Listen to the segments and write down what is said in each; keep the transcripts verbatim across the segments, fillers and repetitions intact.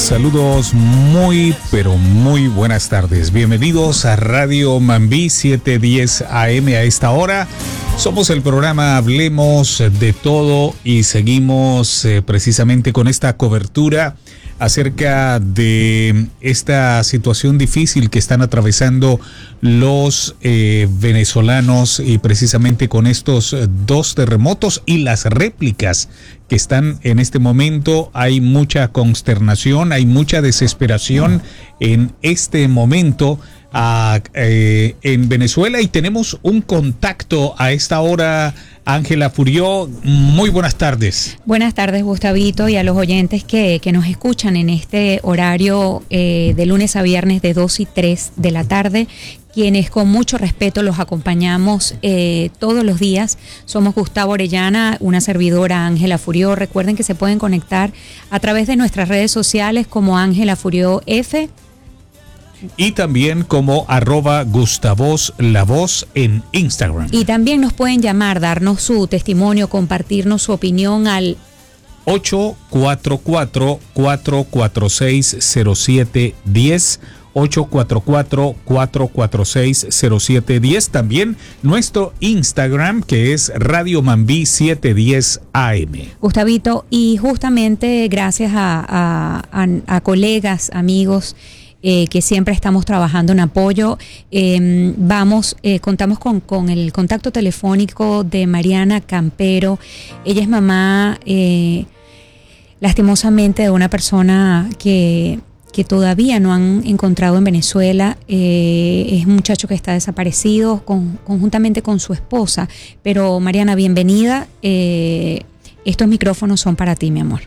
Saludos muy, pero muy buenas tardes. Bienvenidos a Radio Mambí siete diez A M a esta hora. Somos el programa Hablemos de Todo y seguimos eh, precisamente con esta cobertura acerca de esta situación difícil que están atravesando los eh, venezolanos y precisamente con estos dos terremotos y las réplicas que están en este momento. Hay mucha consternación, hay mucha desesperación en este momento a, eh, en Venezuela, y tenemos un contacto a esta hora. Ángela Furió, muy buenas tardes. Buenas tardes, Gustavito, y a los oyentes que, que nos escuchan en este horario eh, de lunes a viernes de dos y tres de la tarde, quienes con mucho respeto los acompañamos eh, todos los días. Somos Gustavo Orellana, una servidora Ángela Furió. Recuerden que se pueden conectar a través de nuestras redes sociales como Ángela Furió F. Y también como arroba Gustavos La Voz en Instagram. Y también nos pueden llamar, darnos su testimonio, compartirnos su opinión al ocho cuatro cuatro, cuatro cuatro seis, cero siete uno cero. ocho cuatro cuatro, cuatro cuatro seis, cero siete uno cero. También nuestro Instagram, que es Radio Mambí siete diez A M. Gustavito, y justamente gracias a, a, a, a colegas, amigos, Eh, que siempre estamos trabajando en apoyo. Eh, vamos, eh, contamos con, con el contacto telefónico de Mariana Campero. Ella es mamá, eh, lastimosamente, de una persona que, que todavía no han encontrado en Venezuela. Eh, es un muchacho que está desaparecido con, conjuntamente con su esposa. Pero Mariana, bienvenida. Eh, estos micrófonos son para ti, mi amor.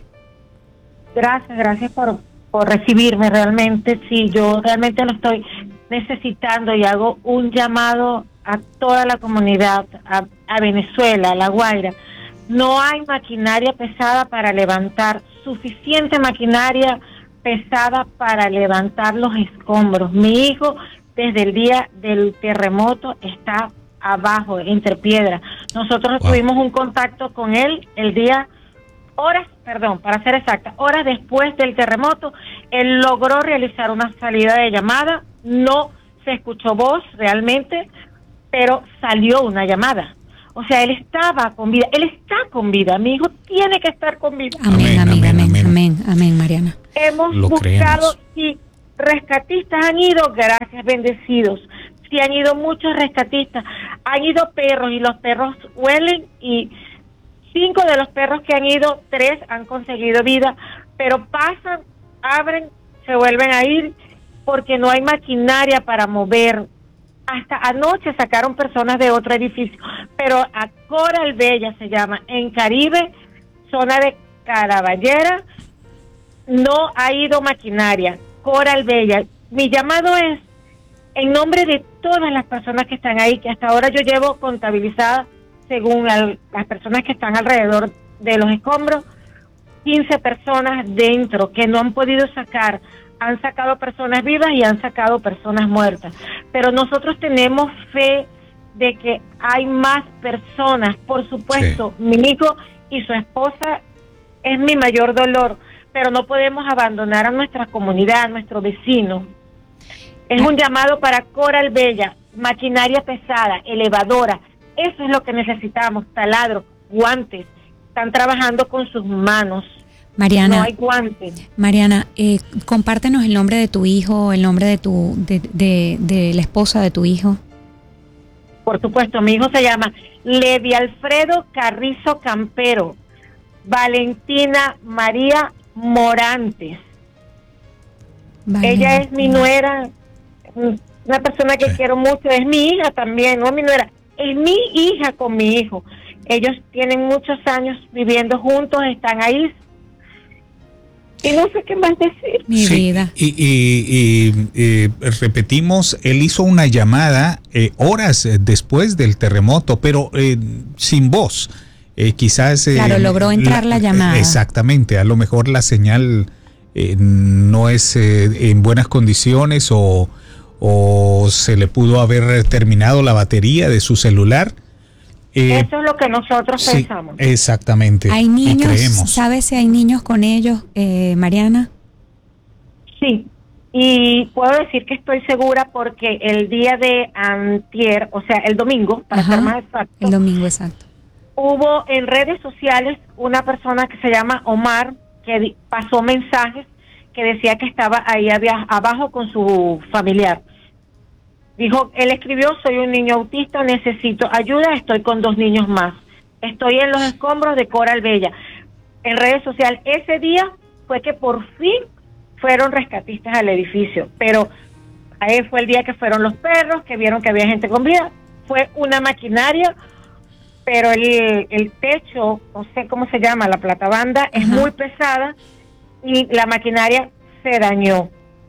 Gracias, gracias por... por recibirme. Realmente, sí, yo realmente lo estoy necesitando y hago un llamado a toda la comunidad, a, a Venezuela, a La Guaira. No hay maquinaria pesada para levantar, suficiente maquinaria pesada para levantar los escombros. Mi hijo, desde el día del terremoto, está abajo, entre piedras. Nosotros wow. tuvimos un contacto con él el día... Horas, perdón, para ser exacta, horas después del terremoto, él logró realizar una salida de llamada. No se escuchó voz realmente, pero salió una llamada. O sea, él estaba con vida, él está con vida. Mi hijo tiene que estar con vida. Amén, amén, amén, amén, amén, amén, Mariana. Hemos Lo buscado, creemos. y rescatistas han ido, gracias, bendecidos. Sí, han ido muchos rescatistas. Han ido perros y los perros huelen, y cinco de los perros que han ido, tres han conseguido vida, pero pasan, abren, se vuelven a ir porque no hay maquinaria para mover. Hasta anoche sacaron personas de otro edificio, pero a Coral Bella se llama, en Caribe, zona de Caraballera, no ha ido maquinaria. Coral Bella, mi llamado es en nombre de todas las personas que están ahí, que hasta ahora yo llevo contabilizadas, según al, las personas que están alrededor de los escombros, quince personas dentro que no han podido sacar. Han sacado personas vivas y han sacado personas muertas. Pero nosotros tenemos fe de que hay más personas. Por supuesto, sí. Mi hijo y su esposa es mi mayor dolor, pero no podemos abandonar a nuestra comunidad, a nuestros vecinos. Es un llamado para Coral Bella, maquinaria pesada, elevadora. Eso es lo que necesitamos, taladro, guantes. Están trabajando con sus manos. Mariana, no hay guantes. Mariana, eh, compártenos el nombre de tu hijo, el nombre de tu de, de, de la esposa de tu hijo. Por supuesto, mi hijo se llama Levi Alfredo Carrizo Campero, Valentina María Morantes. Vale. Ella es mi nuera, una persona que sí. quiero mucho, es mi hija también, no mi nuera. Es mi hija con mi hijo. Ellos tienen muchos años viviendo juntos, están ahí. Y no sé qué más decir. Mi sí, vida. Y, y, y, y repetimos, él hizo una llamada eh, horas después del terremoto, pero eh, sin voz. Eh, quizás... Eh, claro, logró entrar la, la llamada. Exactamente, a lo mejor la señal eh, no es eh, en buenas condiciones o... o se le pudo haber terminado la batería de su celular. Eh, Eso es lo que nosotros sí, pensamos. Exactamente. ¿Hay niños? ¿Sabes si hay niños con ellos, eh, Mariana? Sí, y puedo decir que estoy segura porque el día de antier, o sea, el domingo, para Ajá, ser más exacto, el domingo, exacto. hubo en redes sociales una persona que se llama Omar, que di- pasó mensajes que decía que estaba ahí abia- abajo con su familiar. Dijo, él escribió, soy un niño autista, necesito ayuda, estoy con dos niños más. Estoy en los escombros de Coral Bella. En redes sociales, ese día fue que por fin fueron rescatistas al edificio, pero ahí fue el día que fueron los perros, que vieron que había gente con vida. Fue una maquinaria, pero el, el techo, no sé cómo se llama, la platabanda, es Ajá. muy pesada y la maquinaria se dañó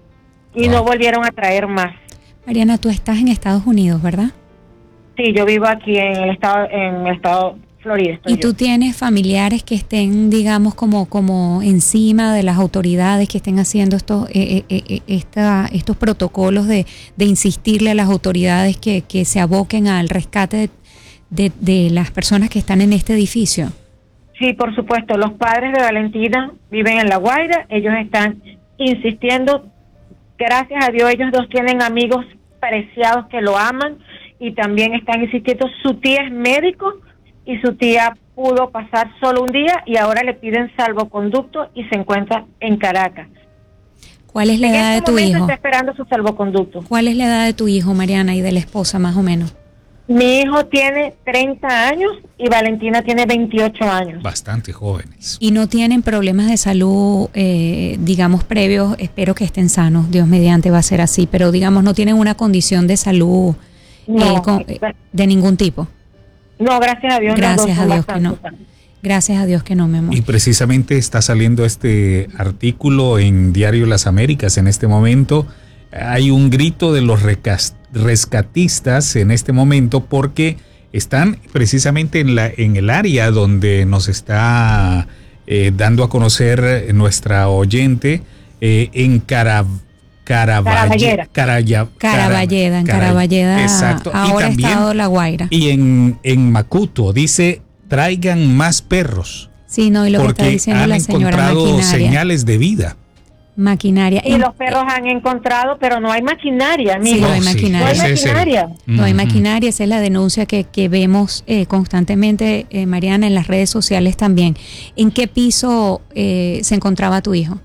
y Wow. no volvieron a traer más. Mariana, tú estás en Estados Unidos, ¿verdad? Sí, yo vivo aquí en el estado, en el estado Florida. Estoy ¿Y tú yo. tienes familiares que estén, digamos, como, como encima de las autoridades que estén haciendo estos, eh, eh, eh, esta, estos protocolos de, de insistirle a las autoridades que, que se aboquen al rescate de, de, de las personas que están en este edificio? Sí, por supuesto. Los padres de Valentina viven en La Guaira. Ellos están insistiendo. Gracias a Dios, ellos dos tienen amigos preciados que lo aman y también están insistiendo. Su tía es médico y su tía pudo pasar solo un día y ahora le piden salvoconducto y se encuentra en Caracas. ¿Cuál es la En edad de este tu momento hijo? está esperando su salvoconducto. ¿Cuál es la edad de tu hijo, Mariana, y de la esposa, más o menos? Mi hijo tiene treinta años y Valentina tiene veintiocho años. Bastante jóvenes. Y no tienen problemas de salud, eh, digamos, previos. Espero que estén sanos, Dios mediante va a ser así, pero digamos, no tienen una condición de salud eh, No, con- eh, de ningún tipo. no, gracias a Dios. los Gracias dos a son Dios que bastante no. sanos. Gracias a Dios que no, mi amor. Y precisamente está saliendo este artículo en Diario Las Américas en este momento. Hay un grito de los recas- rescatistas en este momento porque están precisamente en, la, en el área donde nos está eh, dando a conocer nuestra oyente, eh, en Cara, Caraballera. Caraya, Caraballeda, en Cara- Caraballeda, exacto. Y ahora también- estado La Guaira. Y en, en Macuto dice, traigan más perros. Sí, no, y lo que está Porque diciendo han la señora, encontrado maquinaria. señales de vida. Maquinaria. Y En- los perros han encontrado, pero no hay maquinaria, Sí, amigo. no hay Oh, sí, maquinaria. No hay ese es el- maquinaria. No hay Ujú. maquinaria, esa es la denuncia que, que vemos eh, constantemente, eh, Mariana, en las redes sociales también. ¿En qué piso eh, se encontraba tu hijo?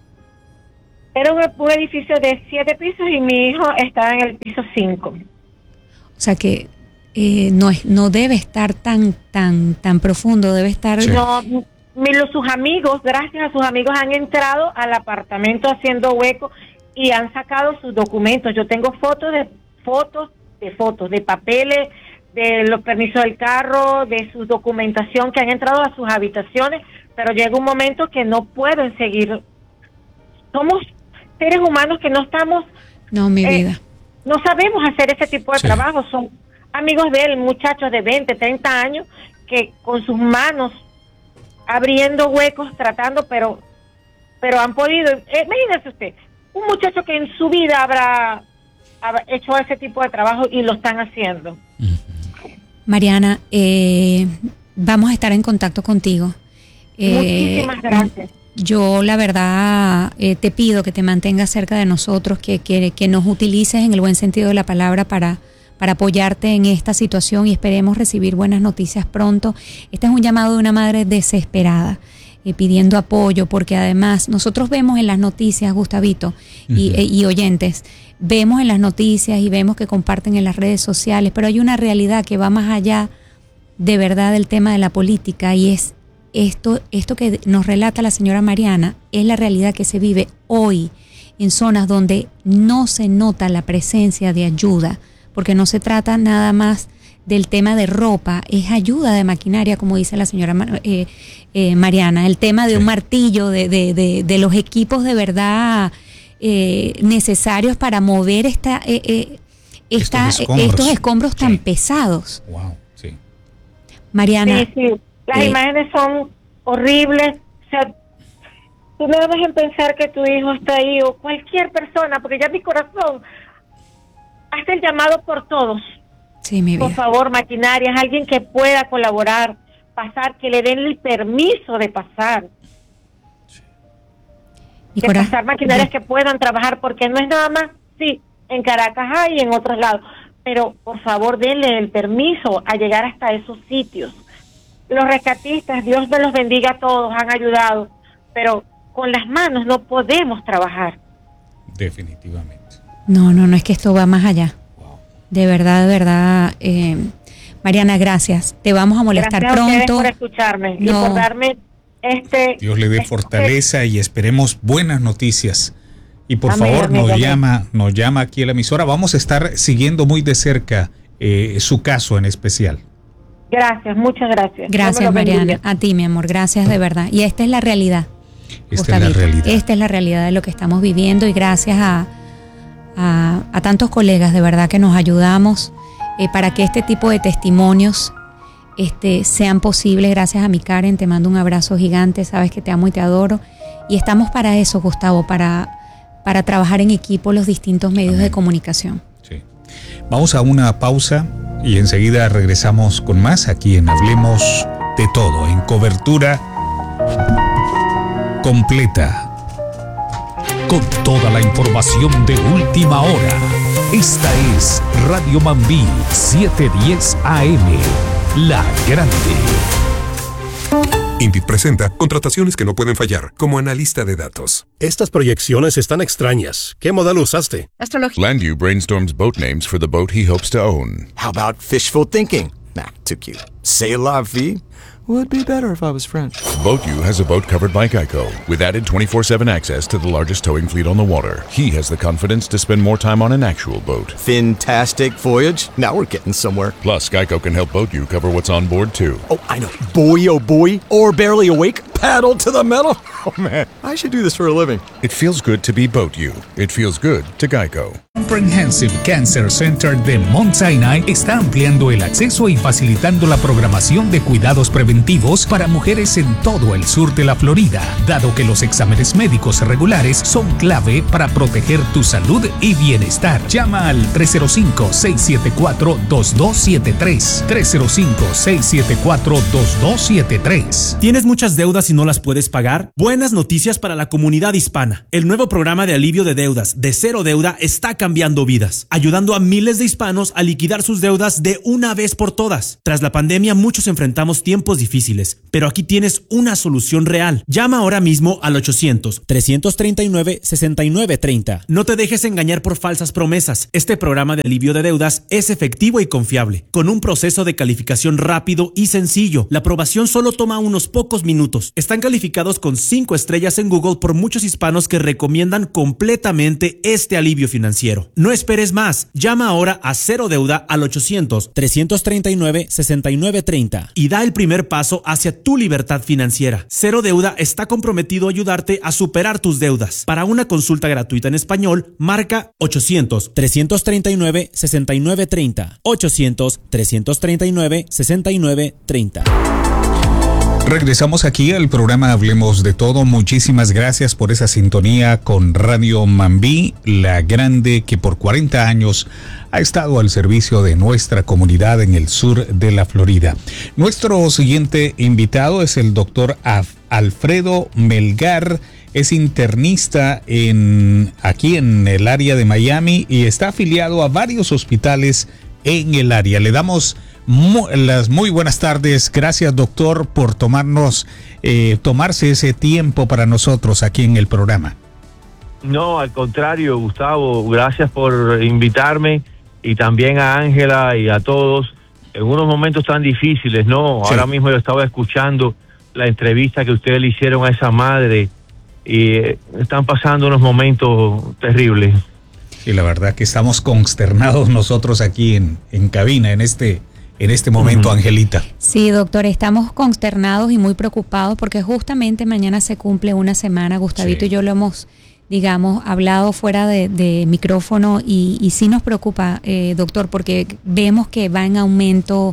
Era un, un edificio de siete pisos y mi hijo estaba en el piso cinco. O sea que eh, no es, no debe estar tan, tan, tan profundo, debe estar. Sí. No, mi- los- sus amigos, gracias a sus amigos, han entrado al apartamento haciendo hueco y han sacado sus documentos. Yo tengo fotos de fotos, de fotos, de papeles, de los permisos del carro, de su documentación que han entrado a sus habitaciones, pero llega un momento que no pueden seguir. Somos seres humanos que no estamos, No, mi eh, vida. no sabemos hacer ese tipo de Sí. trabajo. Son amigos de él, muchachos de veinte, treinta años, que con sus manos abriendo huecos, tratando, pero pero han podido. Eh, imagínese usted, un muchacho que en su vida habrá, habrá hecho ese tipo de trabajo y lo están haciendo. Mariana, eh, vamos a estar en contacto contigo. Eh, Muchísimas gracias. Yo la verdad eh, te pido que te mantengas cerca de nosotros, que, que, que nos utilices en el buen sentido de la palabra para, para apoyarte en esta situación y esperemos recibir buenas noticias pronto. Este es un llamado de una madre desesperada, eh, pidiendo apoyo, porque además nosotros vemos en las noticias, Gustavito, y, Ujú. eh, y oyentes, vemos en las noticias y vemos que comparten en las redes sociales, pero hay una realidad que va más allá de verdad del tema de la política y es esto, esto que nos relata la señora Mariana, es la realidad que se vive hoy en zonas donde no se nota la presencia de ayuda, porque no se trata nada más del tema de ropa, es ayuda de maquinaria, como dice la señora eh, eh, Mariana, el tema de Sí. un martillo, de, de, de, de los equipos de verdad eh, necesarios para mover esta, eh, eh, esta, Estos escombros. estos escombros tan Sí. pesados. Wow, sí. Mariana, Sí, sí. Las eh, imágenes son horribles. O sea, tú no debes en pensar que tu hijo está ahí o cualquier persona, porque ya mi corazón hace el llamado por todos. sí, mi Por vida. favor, maquinarias, alguien que pueda colaborar, pasar, que le den el permiso de pasar. de pasar maquinarias que puedan trabajar, porque no es nada más, sí, en Caracas hay y en otros lados, pero por favor denle el permiso a llegar hasta esos sitios. Los rescatistas, Dios me los bendiga a todos, han ayudado, pero con las manos no podemos trabajar. Definitivamente. No, no, no, es que esto va más allá. Wow. De verdad, de verdad. Eh, Mariana, gracias. Te vamos a molestar gracias pronto. Gracias por escucharme no. y por darme este... Dios le dé este, fortaleza y esperemos buenas noticias. Y por amén, favor, amén, nos amén. llama nos llama aquí a la emisora. Vamos a estar siguiendo muy de cerca eh, su caso en especial. Gracias, muchas gracias. Gracias, Mariana. A ti, mi amor, gracias de verdad. Y esta es la realidad. Esta es la realidad. Esta es la realidad de lo que estamos viviendo y gracias a, a, a tantos colegas de verdad que nos ayudamos eh, para que este tipo de testimonios este, sean posibles. Gracias a mi Karen, te mando un abrazo gigante, sabes que te amo y te adoro. Y estamos para eso, Gustavo, para, para trabajar en equipo los distintos medios amén. De comunicación. Sí. Vamos a una pausa y enseguida regresamos con más aquí en Hablemos de Todo, en cobertura completa. Con toda la información de última hora. Esta es Radio Mambí setecientos diez A M, La Grande. Indeed presenta contrataciones que no pueden fallar, como analista de datos. Estas proyecciones están extrañas. ¿Qué modelo usaste? Astrología. Landu brainstorms boat names for the boat he hopes to own. How about fishful thinking? Nah, too cute. C'est la vie? Would be better if I was French. BoatU has a boat covered by Geico, with added twenty-four seven access to the largest towing fleet on the water. He has the confidence to spend more time on an actual boat. Fantastic voyage. Now we're getting somewhere. Plus, Geico can help BoatU cover what's on board, too. Oh, I know. Boy, oh boy. Or barely awake. Paddle to the metal. Oh, man. I should do this for a living. It feels good to be BoatU. It feels good to Geico. Comprehensive Cancer Center de Mount Sinai está ampliando el acceso y facilitando la programación de cuidados preventivos para mujeres en todo el sur de la Florida, dado que los exámenes médicos regulares son clave para proteger tu salud y bienestar. Llama al tres cero cinco, seis siete cuatro, dos dos siete tres, tres cero cinco, seis siete cuatro, dos dos siete tres. ¿Tienes muchas deudas y no las puedes pagar? Buenas noticias para la comunidad hispana. El nuevo programa de alivio de deudas de Cero Deuda está cambiando vidas, ayudando a miles de hispanos a liquidar sus deudas de una vez por todas. Tras la pandemia, muchos enfrentamos tiempos difíciles, pero aquí tienes una solución real. Llama ahora mismo al ochocientos, trescientos treinta y nueve, sesenta y nueve treinta. No te dejes engañar por falsas promesas. Este programa de alivio de deudas es efectivo y confiable, con un proceso de calificación rápido y sencillo. La aprobación solo toma unos pocos minutos. Están calificados con cinco estrellas en Google por muchos hispanos que recomiendan completamente este alivio financiero. No esperes más. Llama ahora a Cero Deuda al ochocientos, trescientos treinta y nueve, sesenta y nueve treinta y da el primer paso hacia tu libertad financiera. Cero Deuda está comprometido a ayudarte a superar tus deudas. Para una consulta gratuita en español, marca ochocientos, trescientos treinta y nueve, sesenta y nueve treinta. ochocientos, trescientos treinta y nueve, sesenta y nueve treinta. Regresamos aquí al programa Hablemos de Todo. Muchísimas gracias por esa sintonía con Radio Mambí, La Grande, que por cuarenta años ha estado al servicio de nuestra comunidad en el sur de la Florida. Nuestro siguiente invitado es el doctor Alfredo Melgar. Es internista en, aquí en el área de Miami y está afiliado a varios hospitales en el área. Le damos Muy, las muy buenas tardes. Gracias, doctor, por tomarnos, eh, tomarse ese tiempo para nosotros aquí en el programa. No, al contrario, Gustavo, gracias por invitarme y también a Ángela y a todos en unos momentos tan difíciles, ¿no? Sí. Ahora mismo yo estaba escuchando la entrevista que ustedes le hicieron a esa madre y eh, están pasando unos momentos terribles. Sí, la verdad que estamos consternados nosotros aquí en, en cabina, en este... en este momento, uh-huh. Angelita. Sí, doctor, estamos consternados y muy preocupados porque justamente mañana se cumple una semana. Gustavito sí. y yo lo hemos, digamos, hablado fuera de, de micrófono y, y sí nos preocupa, eh, doctor, porque vemos que va en aumento,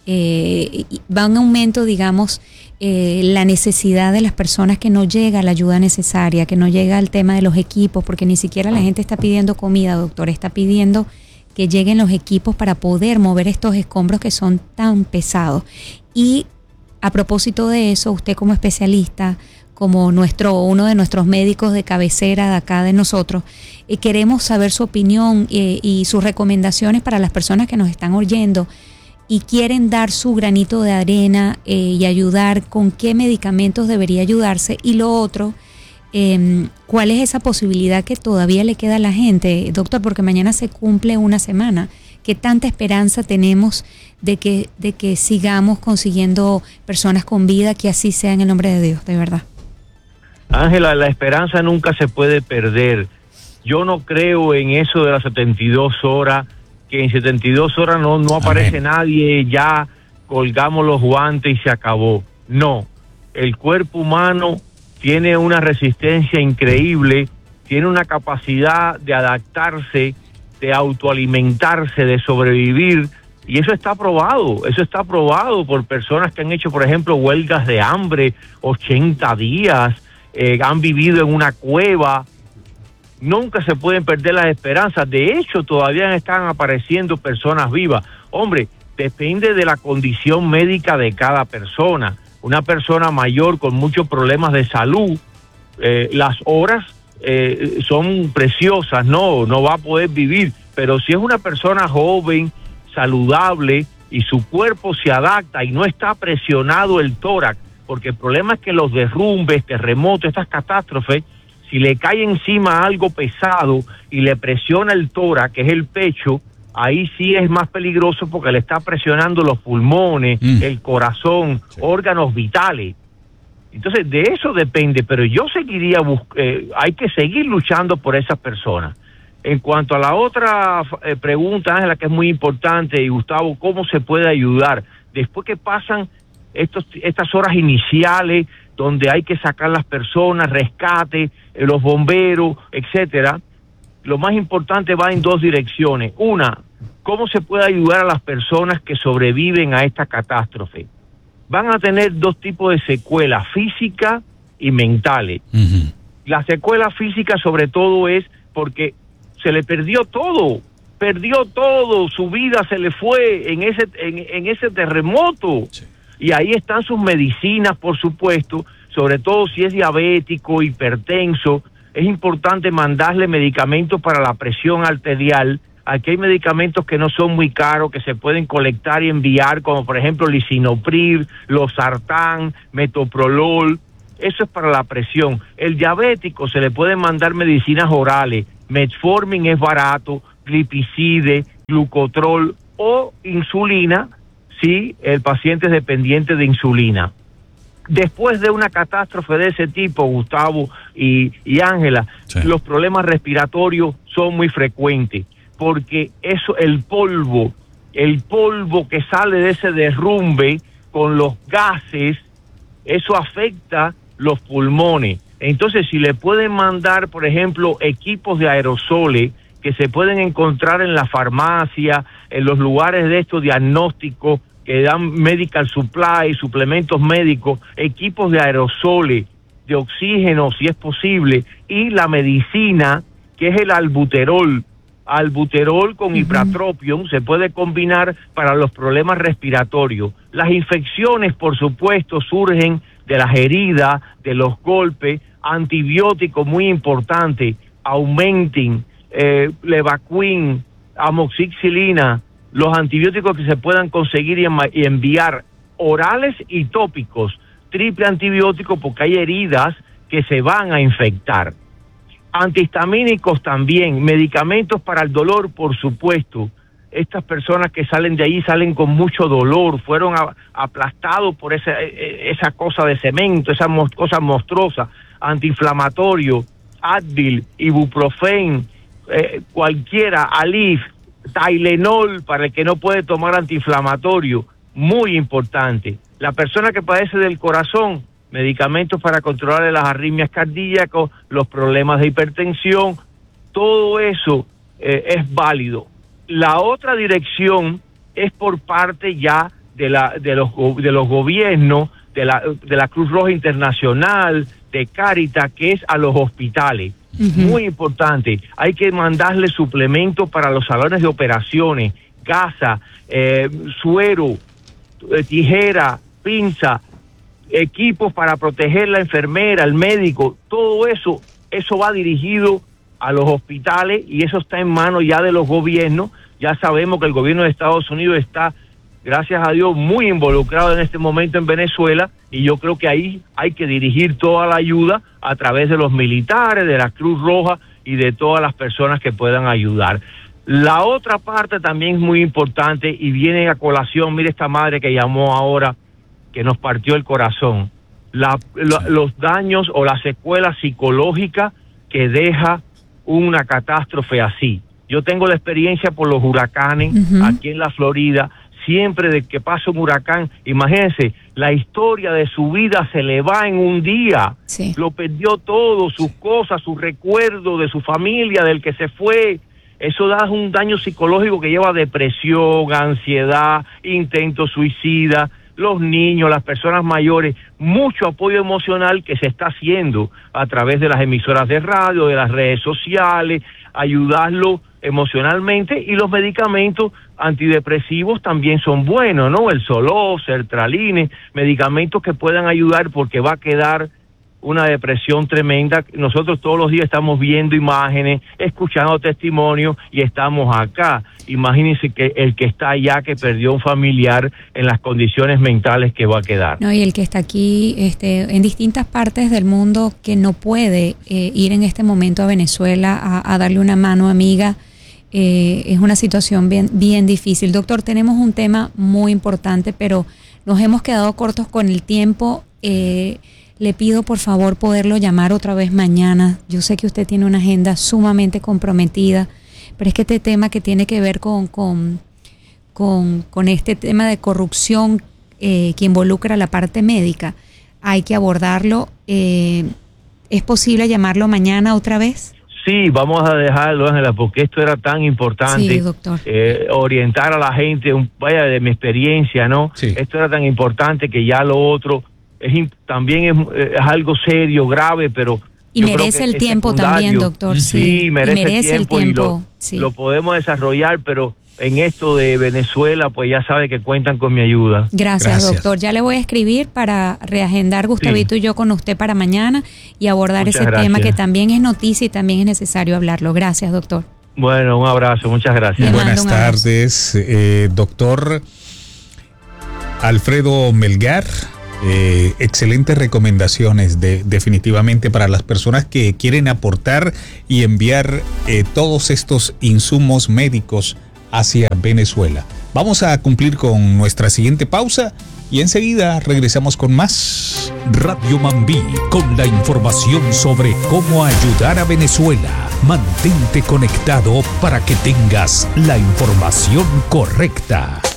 eh, va en aumento, digamos, eh, la necesidad de las personas, que no llega la ayuda necesaria, que no llega el tema de los equipos, porque ni siquiera la gente está pidiendo comida, doctor, está pidiendo que lleguen los equipos para poder mover estos escombros que son tan pesados. Y a propósito de eso, usted como especialista, como nuestro uno de nuestros médicos de cabecera de acá de nosotros, eh, queremos saber su opinión eh, y sus recomendaciones para las personas que nos están oyendo y quieren dar su granito de arena eh, y ayudar, con qué medicamentos debería ayudarse. Y lo otro, eh, ¿cuál es esa posibilidad que todavía le queda a la gente, doctor? Porque mañana se cumple una semana. ¿Qué tanta esperanza tenemos de que, de que sigamos consiguiendo personas con vida, que así sea en el nombre de Dios, de verdad? Ángela, la esperanza nunca se puede perder. Yo no creo en eso de las setenta y dos horas, que en setenta y dos horas no, no aparece Amén. Nadie, ya colgamos los guantes y se acabó. No, el cuerpo humano tiene una resistencia increíble, tiene una capacidad de adaptarse, de autoalimentarse, de sobrevivir, y eso está probado, eso está probado por personas que han hecho, por ejemplo, huelgas de hambre, ochenta días, eh, han vivido en una cueva. Nunca se pueden perder las esperanzas. De hecho, todavía están apareciendo personas vivas. Hombre, depende de la condición médica de cada persona. Una persona mayor con muchos problemas de salud, eh, las horas eh, son preciosas, no, no va a poder vivir. Pero si es una persona joven, saludable, y su cuerpo se adapta y no está presionado el tórax, porque el problema es que los derrumbes, terremotos, estas catástrofes, si le cae encima algo pesado y le presiona el tórax, que es el pecho, ahí sí es más peligroso porque le está presionando los pulmones, mm. el corazón, sí. órganos vitales. Entonces, de eso depende, pero yo seguiría, eh, hay que seguir luchando por esas personas. En cuanto a la otra eh, pregunta, Ángela, que es muy importante, y Gustavo, ¿cómo se puede ayudar? Después que pasan estos, estas horas iniciales, donde hay que sacar las personas, rescate, eh, los bomberos, etcétera, lo más importante va en dos direcciones. Una, ¿cómo se puede ayudar a las personas que sobreviven a esta catástrofe? Van a tener dos tipos de secuelas, físicas y mentales. Uh-huh. La secuela física sobre todo es porque se le perdió todo, perdió todo, su vida se le fue en ese, en, en ese terremoto. Sí. Y ahí están sus medicinas, por supuesto, sobre todo si es diabético, hipertenso. Es importante mandarle medicamentos para la presión arterial. Aquí hay medicamentos que no son muy caros, que se pueden colectar y enviar, como por ejemplo lisinopril, losartán, metoprolol. Eso es para la presión. El diabético se le pueden mandar medicinas orales. Metformin es barato, glipizide, glucotrol o insulina, si el paciente es dependiente de insulina. Después de una catástrofe de ese tipo, Gustavo y, y Ángela, sí. los problemas respiratorios son muy frecuentes, porque eso, el polvo, el polvo que sale de ese derrumbe con los gases, eso afecta los pulmones. Entonces, si le pueden mandar, por ejemplo, equipos de aerosoles que se pueden encontrar en la farmacia, en los lugares de estos diagnósticos que dan medical supply, suplementos médicos, equipos de aerosoles, de oxígeno, si es posible, y la medicina, que es el albuterol. Albuterol con uh-huh. ipratropium se puede combinar para los problemas respiratorios. Las infecciones, por supuesto, surgen de las heridas, de los golpes. Antibióticos muy importantes, Augmentin, eh, Levaquin, amoxicilina, los antibióticos que se puedan conseguir y, env- y enviar, orales y tópicos, triple antibiótico porque hay heridas que se van a infectar. Antihistamínicos también, medicamentos para el dolor, por supuesto. Estas personas que salen de ahí salen con mucho dolor, fueron a, aplastados por esa, esa cosa de cemento, esa mo- cosa monstruosa. Antiinflamatorio, Advil, Ibuprofen, eh, cualquiera, Alif, Tylenol para el que no puede tomar antiinflamatorio, muy importante. La persona que padece del corazón, medicamentos para controlar las arritmias cardíacas, los problemas de hipertensión, todo eso eh, es válido. La otra dirección es por parte ya de la de los de los gobiernos, de la de la Cruz Roja Internacional, de Cáritas, que es a los hospitales. Uh-huh. Muy importante, hay que mandarle suplementos para los salones de operaciones, gasa, eh, suero, eh, tijera, pinza, equipos para proteger la enfermera, el médico, todo eso, eso va dirigido a los hospitales y eso está en manos ya de los gobiernos. Ya sabemos que el gobierno de Estados Unidos está, gracias a Dios, muy involucrado en este momento en Venezuela, y yo creo que ahí hay que dirigir toda la ayuda a través de los militares, de la Cruz Roja y de todas las personas que puedan ayudar. La otra parte también es muy importante y viene a colación, mire esta madre que llamó ahora, que nos partió el corazón, la, la, los daños o las secuelas psicológicas que deja una catástrofe así. Yo tengo la experiencia por los huracanes uh-huh. aquí en la Florida. Siempre de que pasa un huracán, imagínense, la historia de su vida se le va en un día. Sí. Lo perdió todo, sus cosas, sus recuerdos de su familia, del que se fue. Eso da un daño psicológico que lleva depresión, ansiedad, intento suicida, los niños, las personas mayores, mucho apoyo emocional que se está haciendo a través de las emisoras de radio, de las redes sociales, ayudarlo emocionalmente, y los medicamentos antidepresivos también son buenos, ¿no? El Zoloft, sertraline, medicamentos que puedan ayudar porque va a quedar una depresión tremenda. Nosotros todos los días estamos viendo imágenes, escuchando testimonios y estamos acá. Imagínense que el que está allá, que perdió un familiar, en las condiciones mentales que va a quedar. No, y el que está aquí este, en distintas partes del mundo, que no puede eh, ir en este momento a Venezuela a, a darle una mano amiga. Eh, es una situación bien, bien difícil. Doctor, tenemos un tema muy importante, pero nos hemos quedado cortos con el tiempo. Eh, le pido por favor poderlo llamar otra vez mañana. Yo sé que usted tiene una agenda sumamente comprometida, pero es que este tema que tiene que ver con, con, con, con este tema de corrupción eh, que involucra la parte médica, hay que abordarlo. Eh, ¿Es posible llamarlo mañana otra vez? Sí, vamos a dejarlo, Ángela, porque esto era tan importante. Sí, doctor. Eh, orientar a la gente, un, vaya, de mi experiencia, ¿no? Sí. Esto era tan importante que ya lo otro es también es, es algo serio, grave, pero y yo merece creo que el tiempo secundario. También, doctor. Sí, sí merece, y merece el tiempo, el tiempo y lo, sí. lo podemos desarrollar, pero en esto de Venezuela, pues ya sabe que cuentan con mi ayuda. Gracias, Gracias. doctor. Ya le voy a escribir para reagendar, Gustavito sí. y yo con usted para mañana y abordar muchas ese gracias. tema que también es noticia y también es necesario hablarlo. Gracias, doctor. Bueno, un abrazo, muchas gracias. Buenas tardes, eh, doctor Alfredo Melgar. Eh, excelentes recomendaciones de, definitivamente para las personas que quieren aportar y enviar eh, todos estos insumos médicos hacia Venezuela. Vamos a cumplir con nuestra siguiente pausa y enseguida regresamos con más. Radio Mambí, con la información sobre cómo ayudar a Venezuela. Mantente conectado para que tengas la información correcta.